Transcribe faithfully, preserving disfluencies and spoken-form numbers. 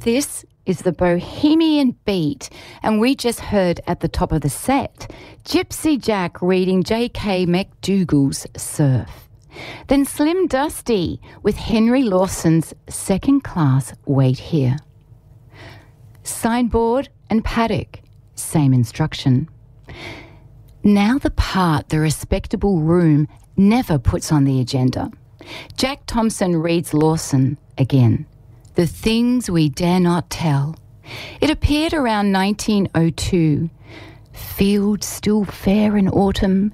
This is the Bohemian Beat, and we just heard at the top of the set Gypsy Jack reading J K McDougall's Surf. Then Slim Dusty with Henry Lawson's Second Class Wait Here. Signboard and Paddock, same instruction. Now the part the respectable room never puts on the agenda. Jack Thompson reads Lawson again. The Things We Dare Not Tell. It appeared around nineteen oh two. Fields still fair in autumn,